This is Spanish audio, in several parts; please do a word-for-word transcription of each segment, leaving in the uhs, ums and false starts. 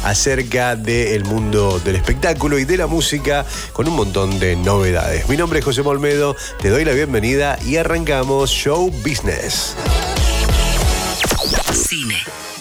acerca del mundo del espectáculo y de la música con un montón de novedades. Mi nombre es José Olmedo, te doy la bienvenida y arrancamos Show Business. Cine.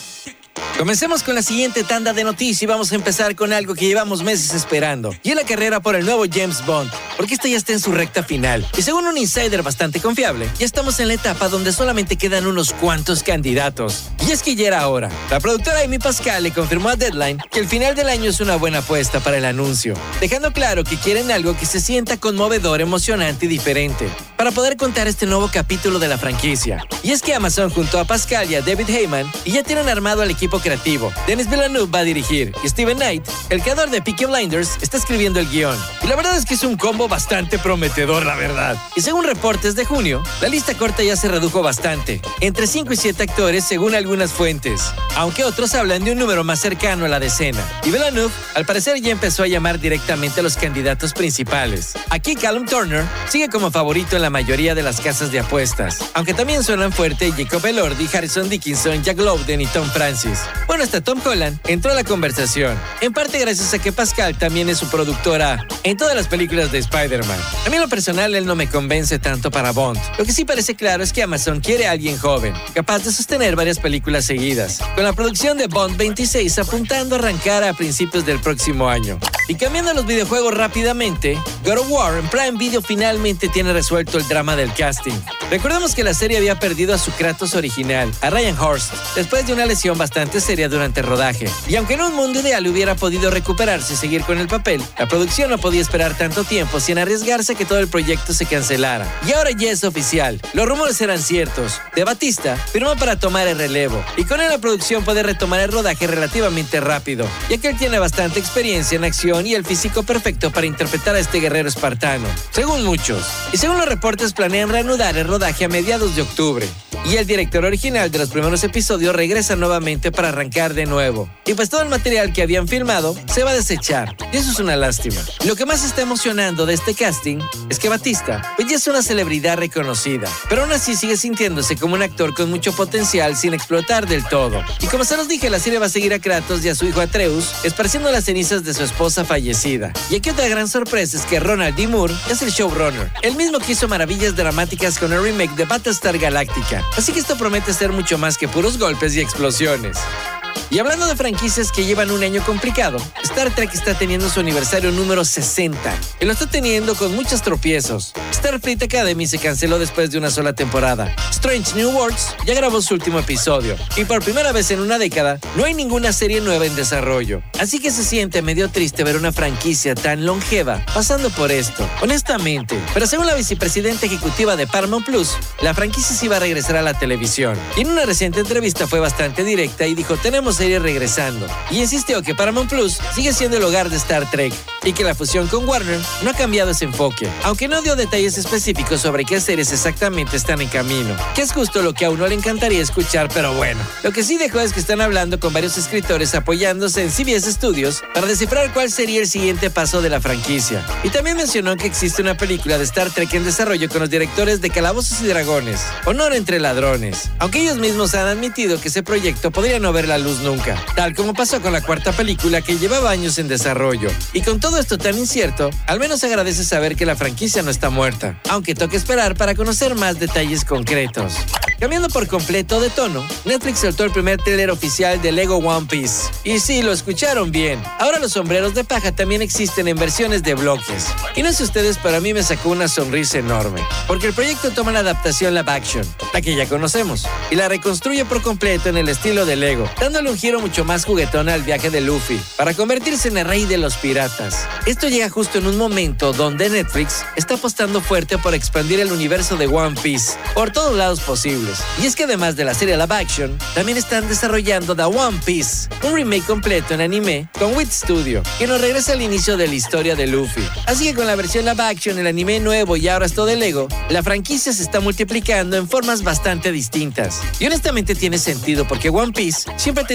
Comencemos con la siguiente tanda de noticias y vamos a empezar con algo que llevamos meses esperando. Y es la carrera por el nuevo James Bond, porque esta ya está en su recta final. Y según un insider bastante confiable, ya estamos en la etapa donde solamente quedan unos cuantos candidatos. Y es que ya era hora. La productora Amy Pascal le confirmó a Deadline que el final del año es una buena apuesta para el anuncio, dejando claro que quieren algo que se sienta conmovedor, emocionante y diferente, para poder contar este nuevo capítulo de la franquicia. Y es que Amazon juntó a Pascal y a David Heyman y ya tienen armado al equipo creativo. Denis Villeneuve va a dirigir y Steven Knight, el creador de Peaky Blinders, está escribiendo el guión. Y la verdad es que es un combo bastante prometedor, la verdad. Y según reportes de junio, la lista corta ya se redujo bastante, entre cinco y siete actores según algunas fuentes, aunque otros hablan de un número más cercano a la decena. Y Villeneuve, al parecer, ya empezó a llamar directamente a los candidatos principales. Aquí Callum Turner sigue como favorito en la mayoría de las casas de apuestas, aunque también suenan fuerte Jacob Elordi, Harrison Dickinson, Jack Lowden y Tom Francis. Bueno, hasta Tom Holland entró a la conversación, en parte gracias a que Pascal también es su productora en todas las películas de Spider-Man. A mí en lo personal él no me convence tanto para Bond. Lo que sí parece claro es que Amazon quiere a alguien joven, capaz de sostener varias películas seguidas, con la producción de Bond veintiséis apuntando a arrancar a principios del próximo año. Y cambiando a los videojuegos rápidamente, God of War en Prime Video finalmente tiene resuelto el drama del casting. Recordemos que la serie había perdido a su Kratos original, a Ryan Hurst, después de una lesión bastante seria durante el rodaje. Y aunque en un mundo ideal hubiera podido recuperarse y seguir con el papel, la producción no podía esperar tanto tiempo sin arriesgarse a que todo el proyecto se cancelara. Y ahora ya es oficial, los rumores eran ciertos. De Batista firmó para tomar el relevo, y con él la producción puede retomar el rodaje relativamente rápido, ya que él tiene bastante experiencia en acción y el físico perfecto para interpretar a este guerrero espartano, según muchos. Y según los reportes planean reanudar el rodaje a mediados de octubre. Y el director original de los primeros episodios regresa nuevamente para arrancar de nuevo. Y pues todo el material que habían filmado se va a desechar. Y eso es una lástima. Lo que más está emocionando de este casting es que Batista pues ya es una celebridad reconocida, pero aún así sigue sintiéndose como un actor con mucho potencial sin explotar del todo. Y como se los dije, la serie va a seguir a Kratos y a su hijo Atreus, esparciendo las cenizas de su esposa fallecida. Y aquí otra gran sorpresa es que Ronald D. Moore es el showrunner, el mismo que hizo maravillas dramáticas con el remake de Battlestar Galactica. Así que esto promete ser mucho más que puros golpes y explosiones. Y hablando de franquicias que llevan un año complicado, Star Trek está teniendo su aniversario número sesenta y lo está teniendo con muchos tropiezos. Starfleet Academy se canceló después de una sola temporada. Strange New Worlds ya grabó su último episodio y por primera vez en una década no hay ninguna serie nueva en desarrollo. Así que se siente medio triste ver una franquicia tan longeva pasando por esto, honestamente. Pero según la vicepresidenta ejecutiva de Paramount Plus, la franquicia sí va a regresar a la televisión. Y en una reciente entrevista fue bastante directa y dijo: tenemos serie regresando. Y insistió que Paramount Plus sigue siendo el hogar de Star Trek y que la fusión con Warner no ha cambiado ese enfoque, aunque no dio detalles específicos sobre qué series exactamente están en camino, que es justo lo que a uno le encantaría escuchar, pero bueno. Lo que sí dejó es que están hablando con varios escritores apoyándose en C B S Studios para descifrar cuál sería el siguiente paso de la franquicia. Y también mencionó que existe una película de Star Trek en desarrollo con los directores de Calabozos y Dragones, Honor entre Ladrones, aunque ellos mismos han admitido que ese proyecto podría no ver la luz nunca, tal como pasó con la cuarta película que llevaba años en desarrollo. Y con todo esto tan incierto, al menos agradece saber que la franquicia no está muerta, aunque toca esperar para conocer más detalles concretos. Cambiando por completo de tono, Netflix soltó el primer tráiler oficial de Lego One Piece. Y sí, lo escucharon bien. Ahora los sombreros de paja también existen en versiones de bloques. Y no sé ustedes, pero a mí me sacó una sonrisa enorme, porque el proyecto toma la adaptación live action, la que ya conocemos, y la reconstruye por completo en el estilo de Lego, dándole un giro mucho más juguetón al viaje de Luffy, para convertirse en el rey de los piratas. Esto llega justo en un momento donde Netflix está apostando fuerte por expandir el universo de One Piece por todos lados posibles. Y es que además de la serie live action, también están desarrollando The One Piece, un remake completo en anime con Wit Studio, que nos regresa al inicio de la historia de Luffy. Así que con la versión live action, el anime nuevo y ahora esto de Lego, la franquicia se está multiplicando en formas bastante distintas. Y honestamente tiene sentido porque One Piece siempre ha tenido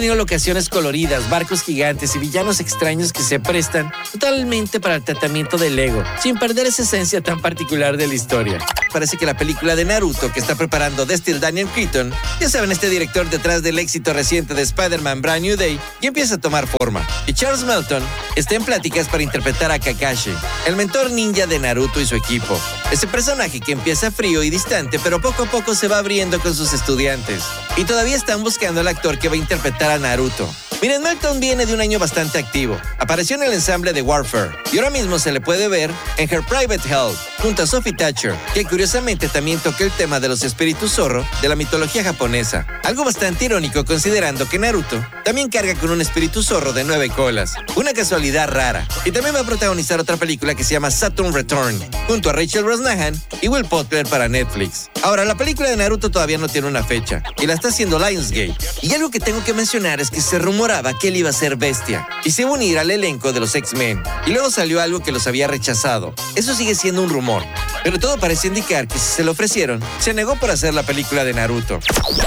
tenido locaciones coloridas, barcos gigantes y villanos extraños que se prestan totalmente para el tratamiento del ego, sin perder esa esencia tan particular de la historia. Parece que la película de Naruto que está preparando Destil Daniel Cretton, ya saben, este director detrás del éxito reciente de Spider-Man Brand New Day, y empieza a tomar forma. Y Charles Melton está en pláticas para interpretar a Kakashi, el mentor ninja de Naruto y su equipo. Ese personaje que empieza frío y distante, pero poco a poco se va abriendo con sus estudiantes. Y todavía están buscando al actor que va a interpretar a Naruto. Miren, Melton viene de un año bastante activo. Apareció en el ensamble de Warfare y ahora mismo se le puede ver en Her Private Hell junto a Sophie Thatcher, que curiosamente también toca el tema de los espíritus zorro de la mitología japonesa. Algo bastante irónico considerando que Naruto también carga con un espíritu zorro de nueve colas. Una casualidad rara. Y también va a protagonizar otra película que se llama Saturn Return, junto a Rachel Brosnahan y Will Butler para Netflix. Ahora, la película de Naruto todavía no tiene una fecha y la está haciendo Lionsgate. Y algo que tengo que mencionar es que se rumoraba que él iba a ser Bestia y se iba a unir al elenco de los X-Men. Y luego salió algo que los había rechazado. Eso sigue siendo un rumor, pero todo parece indicar que si se lo ofrecieron, se negó por hacer la película de Naruto.